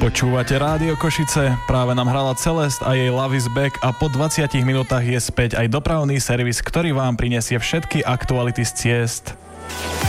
Počúvate Rádio Košice, práve nám hrala Celest a jej Love is Back a po 20 minútach je späť aj dopravný servis, ktorý vám prinesie všetky aktuality z ciest.